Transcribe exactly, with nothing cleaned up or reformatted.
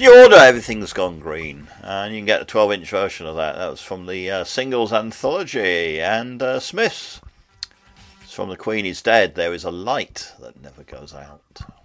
New Order, Everything's Gone Green, and you can get a twelve inch version of that. That was from the uh, singles anthology. And uh, Smiths, it's from The Queen is Dead, There is a Light That Never Goes Out.